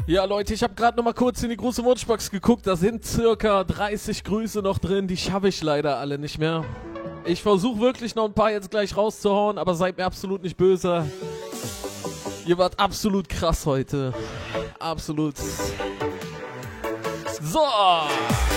Ja, Leute, ich habe gerade noch mal kurz in die große Wunschbox geguckt. Da sind circa 30 Grüße noch drin. Die schaffe ich leider alle nicht mehr. Ich versuche wirklich noch ein paar jetzt gleich rauszuhauen, aber seid mir absolut nicht böse. Ihr wart absolut krass heute. Absolut. So.